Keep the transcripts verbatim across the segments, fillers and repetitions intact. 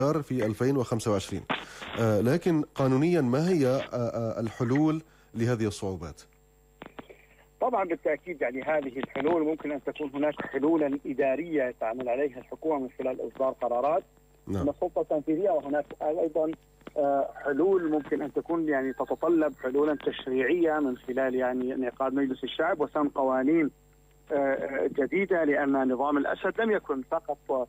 في ألفين وخمسة وعشرين، لكن قانونيا ما هي الحلول لهذه الصعوبات؟ طبعا بالتأكيد يعني هذه الحلول ممكن أن تكون هناك حلولا إدارية تعمل عليها الحكومة من خلال إصدار قرارات نعم. من السلطة التنفيذية، وهناك أيضا حلول ممكن أن تكون يعني تتطلب حلولا تشريعية من خلال يعني انعقاد مجلس الشعب وسن قوانين جديدة، لأن نظام الأسد لم يكن فقط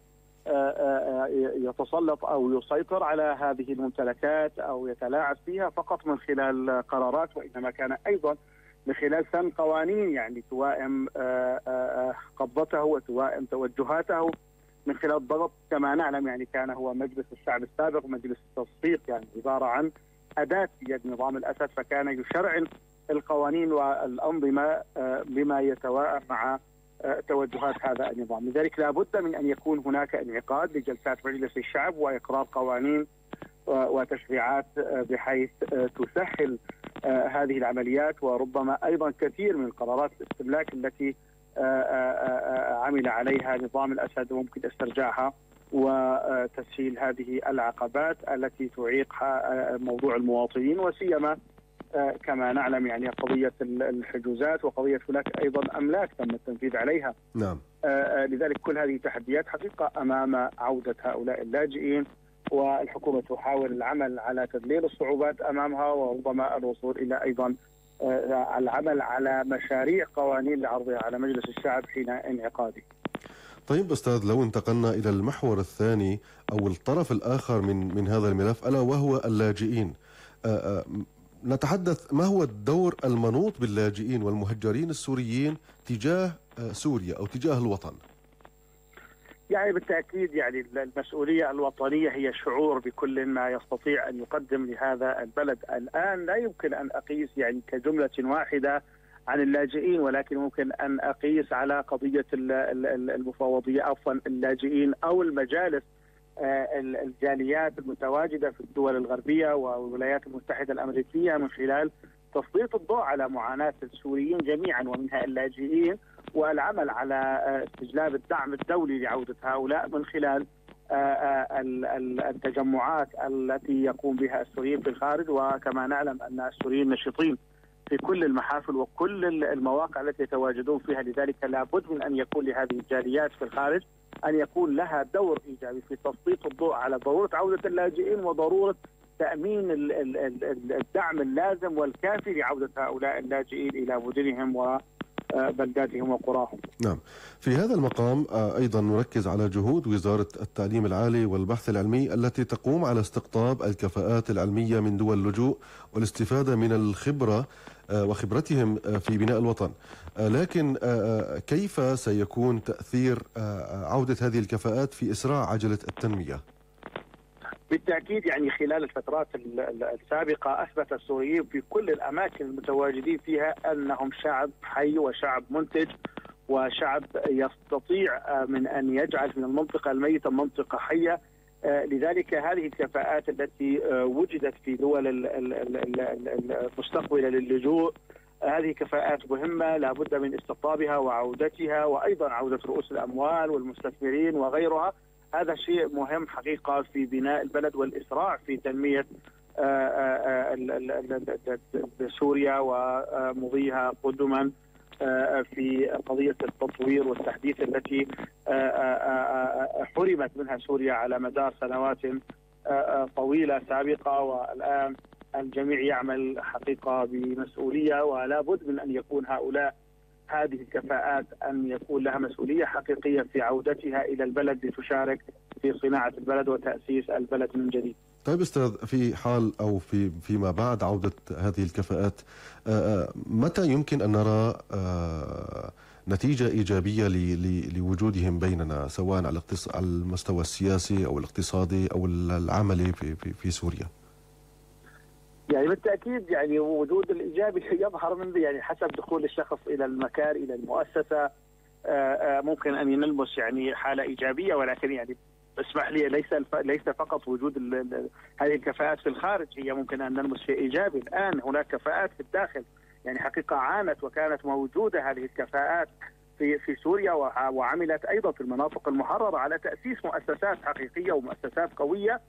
يتسلط أو يسيطر على هذه الممتلكات أو يتلاعب فيها فقط من خلال قرارات، وإنما كان أيضا من خلال سن قوانين يعني توائم قبضته وتوائم توجهاته من خلال الضغط. كما نعلم يعني كان هو مجلس الشعب السابق مجلس التصفيق يعني عبارة عن أداة في يد نظام الأسد، فكان يشرعن القوانين والأنظمة بما يتوائم مع توجهات هذا النظام. لذلك لا بد من أن يكون هناك انعقاد لجلسات مجلس الشعب وإقرار قوانين وتشريعات بحيث تسهل هذه العمليات، وربما أيضا كثير من قرارات الاستملاك التي عمل عليها نظام الأسد ممكن استرجاعها وتسهيل هذه العقبات التي تعيق موضوع المواطنين، وسيما كما نعلم يعني قضية الحجوزات وقضية هناك أيضا أملاك تم التنفيذ عليها. نعم. لذلك كل هذه تحديات حقيقة أمام عودة هؤلاء اللاجئين، والحكومة تحاول العمل على تذليل الصعوبات أمامها، وربما الوصول إلى أيضا العمل على مشاريع قوانين لعرضها على مجلس الشعب حين انعقاده. طيب أستاذ، لو انتقلنا إلى المحور الثاني أو الطرف الآخر من من هذا الملف، ألا وهو اللاجئين، نتحدث ما هو الدور المنوط باللاجئين والمهجرين السوريين تجاه سوريا أو تجاه الوطن؟ يعني بالتأكيد يعني المسؤولية الوطنية هي شعور بكل ما يستطيع أن يقدم لهذا البلد. الآن لا يمكن أن أقيس يعني كجملة واحدة عن اللاجئين، ولكن ممكن أن أقيس على قضية المفوضية عفوا اللاجئين أو المجالس الجاليات المتواجدة في الدول الغربية والولايات المتحدة الأمريكية من خلال تسليط الضوء على معاناة السوريين جميعا ومنها اللاجئين، والعمل على استجلاب الدعم الدولي لعودة هؤلاء من خلال التجمعات التي يقوم بها السوريين في الخارج. وكما نعلم أن السوريين نشيطين في كل المحافل وكل المواقع التي يتواجدون فيها، لذلك لابد من أن يكون لهذه الجاليات في الخارج أن يكون لها دور إيجابي في تسليط الضوء على ضرورة عودة اللاجئين وضرورة تأمين الدعم اللازم والكافي لعودة هؤلاء اللاجئين إلى مدنهم وبلداتهم وقراهم. نعم. في هذا المقام أيضا نركز على جهود وزارة التعليم العالي والبحث العلمي التي تقوم على استقطاب الكفاءات العلمية من دول اللجوء والاستفادة من الخبرة وخبرتهم في بناء الوطن، لكن كيف سيكون تأثير عودة هذه الكفاءات في إسراع عجلة التنمية؟ بالتأكيد يعني خلال الفترات السابقة أثبت السوريين في كل الأماكن المتواجدين فيها أنهم شعب حي وشعب منتج وشعب يستطيع من أن يجعل من المنطقة الميتة منطقة حية. لذلك هذه الكفاءات التي وجدت في دول المستقبلة للجوء هذه كفاءات مهمة لا بد من استقطابها وعودتها، وأيضا عودة رؤوس الأموال والمستثمرين وغيرها. هذا شيء مهم حقيقة في بناء البلد والإسراع في تنمية سوريا ومضيها قدما في قضية التطوير والتحديث التي حرمت منها سوريا على مدار سنوات طويلة سابقة، والآن الجميع يعمل حقيقة بمسؤولية، ولا بد من أن يكون هؤلاء هذه الكفاءات أن يكون لها مسؤولية حقيقية في عودتها إلى البلد لتشارك في صناعة البلد وتأسيس البلد من جديد. طيب أستاذ، في حال أو في فيما بعد عودة هذه الكفاءات، متى يمكن أن نرى نتيجة إيجابية لوجودهم بيننا سواء على المستوى السياسي أو الاقتصادي أو العملي في في في سوريا؟ يعني بالتأكيد يعني وجود الإيجابي يظهر من يعني حسب دخول الشخص إلى المكان إلى المؤسسة ممكن أن نلمس يعني حالة إيجابية، ولكن يعني اسمح لي ليس ليس فقط وجود هذه الكفاءات في الخارج هي ممكن أن نلمس شيء إيجابي. الآن هناك كفاءات في الداخل يعني حقيقة عانت وكانت موجودة هذه الكفاءات في في سوريا وعملت أيضا في المناطق المحررة على تأسيس مؤسسات حقيقية ومؤسسات قوية